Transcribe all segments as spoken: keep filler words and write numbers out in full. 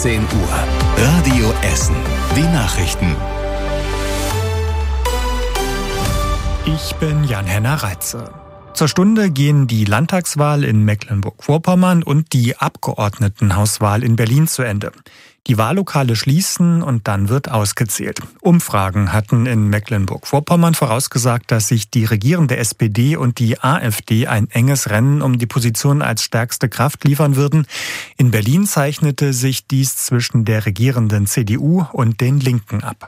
zehn Uhr. Radio Essen. Die Nachrichten. Ich bin Jan-Henner Reitze. Zur Stunde gehen die Landtagswahl in Mecklenburg-Vorpommern und die Abgeordnetenhauswahl in Berlin zu Ende. Die Wahllokale schließen und dann wird ausgezählt. Umfragen hatten in Mecklenburg-Vorpommern vorausgesagt, dass sich die regierende S P D und die AfD ein enges Rennen um die Position als stärkste Kraft liefern würden. In Berlin zeichnete sich dies zwischen der regierenden C D U und den Linken ab.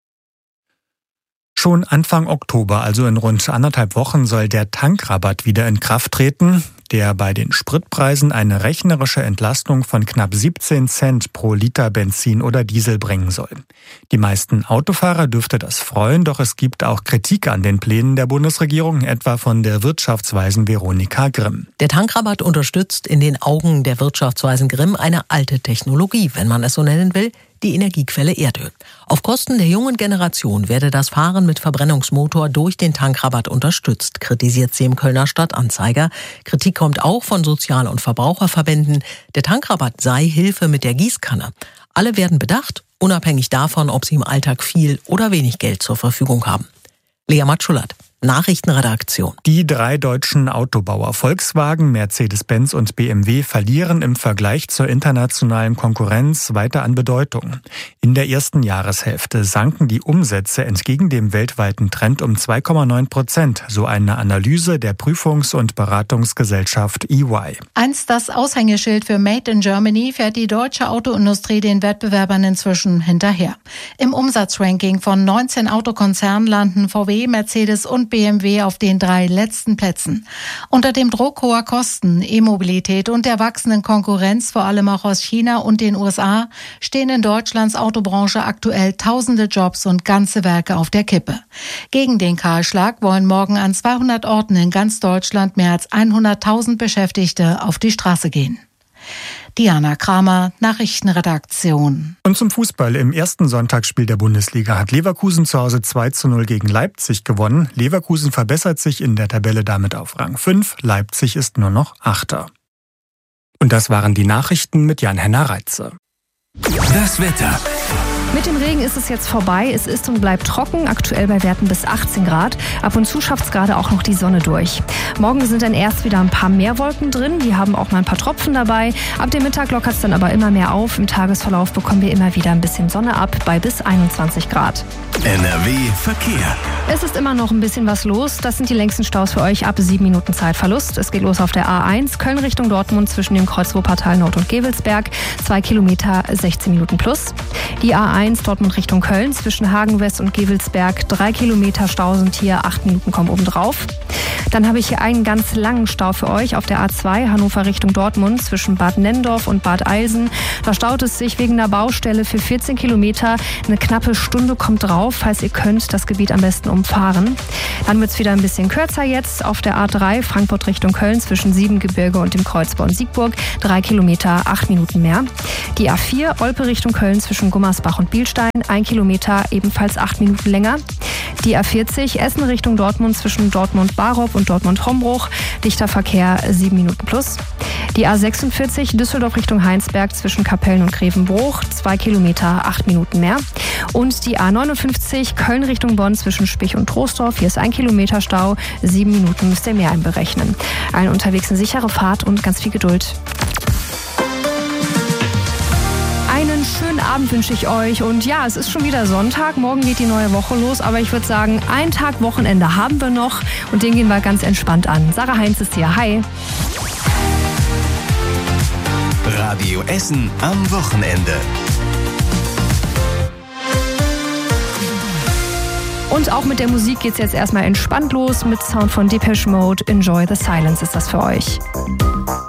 Schon Anfang Oktober, also in rund anderthalb Wochen, soll der Tankrabatt wieder in Kraft treten, der bei den Spritpreisen eine rechnerische Entlastung von knapp siebzehn Cent pro Liter Benzin oder Diesel bringen soll. Die meisten Autofahrer dürfte das freuen, doch es gibt auch Kritik an den Plänen der Bundesregierung, etwa von der Wirtschaftsweisen Veronika Grimm. Der Tankrabatt unterstützt in den Augen der Wirtschaftsweisen Grimm eine alte Technologie, wenn man es so nennen will, die Energiequelle Erdöl. Auf Kosten der jungen Generation werde das Fahren mit Verbrennungsmotor durch den Tankrabatt unterstützt, kritisiert sie im Kölner Stadtanzeiger. Kritik kommt auch von Sozial- und Verbraucherverbänden. Der Tankrabatt sei Hilfe mit der Gießkanne. Alle werden bedacht, unabhängig davon, ob sie im Alltag viel oder wenig Geld zur Verfügung haben. Lea Matschulat, Nachrichtenredaktion. Die drei deutschen Autobauer Volkswagen, Mercedes-Benz und B M W verlieren im Vergleich zur internationalen Konkurrenz weiter an Bedeutung. In der ersten Jahreshälfte sanken die Umsätze entgegen dem weltweiten Trend um zwei Komma neun Prozent, so eine Analyse der Prüfungs- und Beratungsgesellschaft E Y. Einst das Aushängeschild für Made in Germany fährt die deutsche Autoindustrie den Wettbewerbern inzwischen hinterher. Im Umsatzranking von neunzehn Autokonzernen landen V W, Mercedes und B M W auf den drei letzten Plätzen. Unter dem Druck hoher Kosten, E-Mobilität und der wachsenden Konkurrenz, vor allem auch aus China und den U S A, stehen in Deutschlands Autobranche aktuell tausende Jobs und ganze Werke auf der Kippe. Gegen den Kahlschlag wollen morgen an zweihundert Orten in ganz Deutschland mehr als hunderttausend Beschäftigte auf die Straße gehen. Diana Kramer, Nachrichtenredaktion. Und zum Fußball. Im ersten Sonntagsspiel der Bundesliga hat Leverkusen zu Hause zwei zu null gegen Leipzig gewonnen. Leverkusen verbessert sich in der Tabelle damit auf Rang fünf. Leipzig ist nur noch Achter. Und das waren die Nachrichten mit Jan-Henner Reitze. Das Wetter. Mit dem Regen ist es jetzt vorbei. Es ist und bleibt trocken, aktuell bei Werten bis achtzehn Grad. Ab und zu schafft es gerade auch noch die Sonne durch. Morgen sind dann erst wieder ein paar mehr Wolken drin. Die haben auch mal ein paar Tropfen dabei. Ab dem Mittag lockert es dann aber immer mehr auf. Im Tagesverlauf bekommen wir immer wieder ein bisschen Sonne ab bei bis einundzwanzig Grad. N R W Verkehr. Es ist immer noch ein bisschen was los. Das sind die längsten Staus für euch ab sieben Minuten Zeitverlust. Es geht los auf der A eins, Köln Richtung Dortmund zwischen dem Kreuz Wuppertal Nord und Gevelsberg. Zwei Kilometer, sechzehn Minuten plus. Die A eins Dortmund Richtung Köln zwischen Hagen West und Gevelsberg. Drei Kilometer Stau sind hier, acht Minuten kommen obendrauf. Dann habe ich hier einen ganz langen Stau für euch auf der A zwei Hannover Richtung Dortmund zwischen Bad Nenndorf und Bad Eilsen. Da staut es sich wegen der Baustelle für vierzehn Kilometer. Eine knappe Stunde kommt drauf, falls ihr könnt, das Gebiet am besten umfahren. Dann wird es wieder ein bisschen kürzer jetzt auf der A drei Frankfurt Richtung Köln zwischen Siebengebirge und dem Kreuzborn-Siegburg. Drei Kilometer, acht Minuten mehr. Die A vier Olpe Richtung Köln zwischen Gummersbach und Bielstein. Ein Kilometer, ebenfalls acht Minuten länger. Die A vierzig Essen Richtung Dortmund zwischen Dortmund-Barup und Dortmund-Hombruch. Dichter Verkehr, sieben Minuten plus. Die A sechsundvierzig Düsseldorf Richtung Heinsberg zwischen Kapellen und Grevenbruch. Zwei Kilometer, acht Minuten mehr. Und die A neunundfünfzig Köln Richtung Bonn zwischen Spich und Troisdorf. Hier ist ein Kilometer Stau. Sieben Minuten müsst ihr mehr einberechnen. Allen unterwegs eine sichere Fahrt und ganz viel Geduld. Einen schönen Abend wünsche ich euch. Und ja, es ist schon wieder Sonntag. Morgen geht die neue Woche los. Aber ich würde sagen, einen Tag Wochenende haben wir noch. Und den gehen wir ganz entspannt an. Sarah Heinz ist hier. Hi. Radio Essen am Wochenende. Und auch mit der Musik geht's jetzt erstmal entspannt los. Mit Sound von Depeche Mode. Enjoy the Silence ist das für euch.